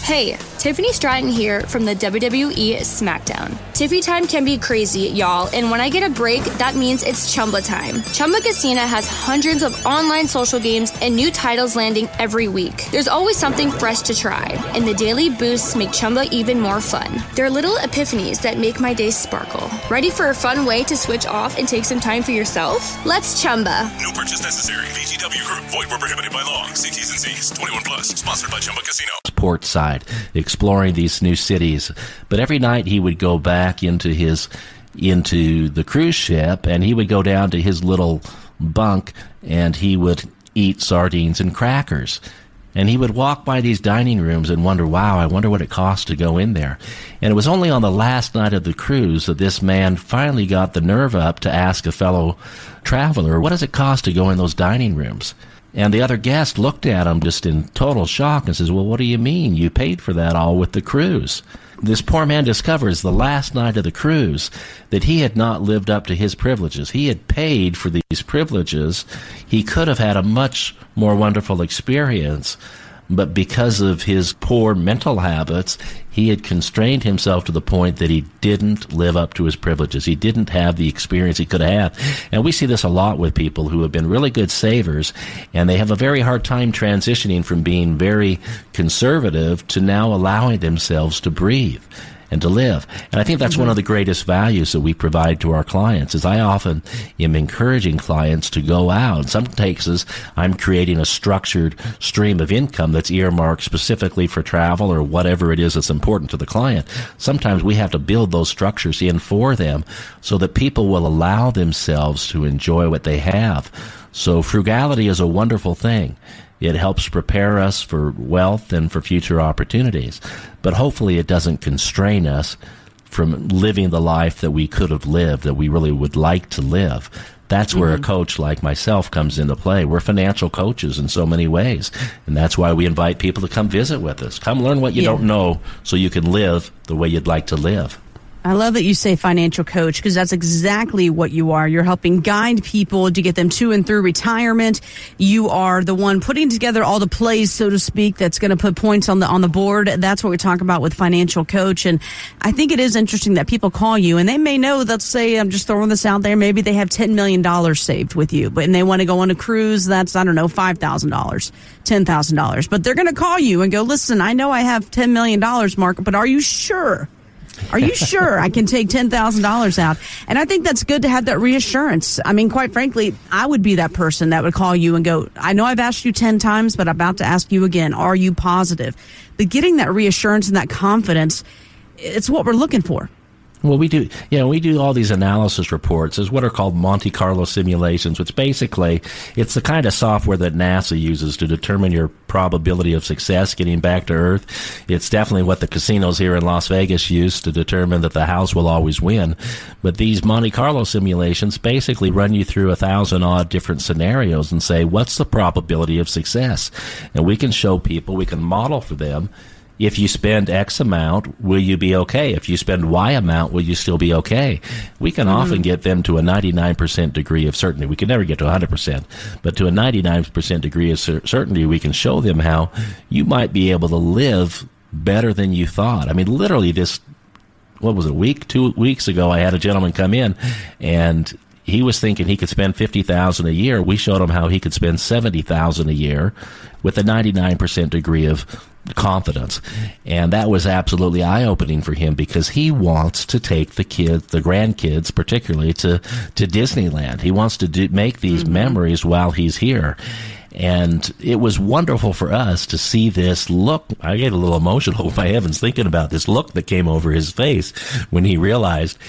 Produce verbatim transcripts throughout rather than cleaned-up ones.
Hey, Tiffany Stratton here from the W W E SmackDown. Tiffy time can be crazy, y'all, and when I get a break, that means it's Chumba time. Chumba Casino has hundreds of online social games and new titles landing every week. There's always something fresh to try, and the daily boosts make Chumba even more fun. There are little epiphanies that make my day sparkle. Ready for a fun way to switch off and take some time for yourself? Let's Chumba. No purchase necessary. V G W Group. Void where prohibited by law. See T's and C's. twenty-one plus. Sponsored by Chumba Casino. Port side, exploring these new cities. But every night he would go back into his into the cruise ship, and he would go down to his little bunk, and he would eat sardines and crackers. And he would walk by these dining rooms and wonder, wow, I wonder what it costs to go in there. And it was only on the last night of the cruise that this man finally got the nerve up to ask a fellow traveler, what does it cost to go in those dining rooms? And the other guest looked at him just in total shock and says, well, what do you mean? You paid for that all with the cruise. This poor man discovers the last night of the cruise that he had not lived up to his privileges. He had paid for these privileges. He could have had a much more wonderful experience, but because of his poor mental habits, he had constrained himself to the point that he didn't live up to his privileges. He didn't have the experience he could have. And we see this a lot with people who have been really good savers, and they have a very hard time transitioning from being very conservative to now allowing themselves to breathe and to live. And I think that's mm-hmm. one of the greatest values that we provide to our clients, is I often am encouraging clients to go out. In some cases, I'm creating a structured stream of income that's earmarked specifically for travel or whatever it is that's important to the client. Sometimes we have to build those structures in for them so that people will allow themselves to enjoy what they have. So frugality is a wonderful thing. It helps prepare us for wealth and for future opportunities. But hopefully it doesn't constrain us from living the life that we could have lived, that we really would like to live. That's where mm-hmm. a coach like myself comes into play. We're financial coaches in so many ways. And that's why we invite people to come visit with us. Come learn what you yeah. don't know so you can live the way you'd like to live. I love that you say financial coach, because that's exactly what you are. You're helping guide people to get them to and through retirement. You are the one putting together all the plays, so to speak, that's going to put points on the on the board. That's what we talk about with financial coach. And I think it is interesting that people call you and they may know, let's say, I'm just throwing this out there, maybe they have ten million dollars saved with you, but and they want to go on a cruise that's, I don't know, five thousand dollars, ten thousand dollars. But they're going to call you and go, listen, I know I have ten million dollars, Mark, but are you sure? Are you sure I can take ten thousand dollars out? And I think that's good to have that reassurance. I mean, quite frankly, I would be that person that would call you and go, I know I've asked you ten times, but I'm about to ask you again. Are you positive? But getting that reassurance and that confidence, it's what we're looking for. Well, we do, you know, we do all these analysis reports as what are called Monte Carlo simulations, which basically, it's the kind of software that NASA uses to determine your probability of success getting back to Earth. It's definitely what the casinos here in Las Vegas use to determine that the house will always win. But these Monte Carlo simulations basically run you through a thousand odd different scenarios and say, what's the probability of success? And we can show people, we can model for them, if you spend X amount, will you be okay? If you spend Y amount, will you still be okay? We can mm-hmm. often get them to a ninety-nine percent degree of certainty. We can never get to one hundred percent, but to a ninety-nine percent degree of cer- certainty, we can show them how you might be able to live better than you thought. I mean, literally this, what was it, a week, two weeks ago, I had a gentleman come in, and he was thinking he could spend fifty thousand dollars a year. We showed him how he could spend seventy thousand dollars a year with a ninety-nine percent degree of confidence. And that was absolutely eye-opening for him, because he wants to take the kids, the grandkids particularly, to, to Disneyland. He wants to do, make these mm-hmm. memories while he's here. And it was wonderful for us to see this look. I get a little emotional, by heavens, thinking about this look that came over his face when he realized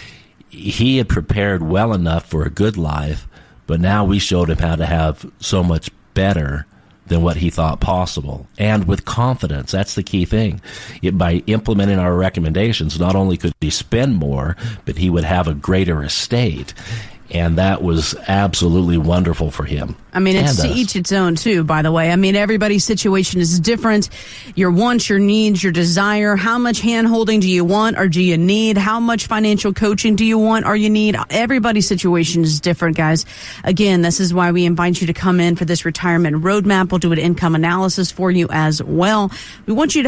he had prepared well enough for a good life, but now we showed him how to have so much better than what he thought possible, and with confidence. That's the key thing. It, by implementing our recommendations, not only could he spend more, but he would have a greater estate. And that was absolutely wonderful for him. I mean, it's to each its own, too, by the way. I mean, everybody's situation is different. Your wants, your needs, your desire. How much hand-holding do you want or do you need? How much financial coaching do you want or you need? Everybody's situation is different, guys. Again, this is why we invite you to come in for this retirement roadmap. We'll do an income analysis for you as well. We want you to